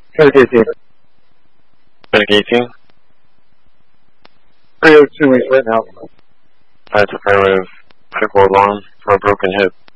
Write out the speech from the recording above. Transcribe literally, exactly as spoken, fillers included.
Medic eighteen. Medic eighteen. three oh two, he's right now. That's affirmative. Medical alarm for a broken hip.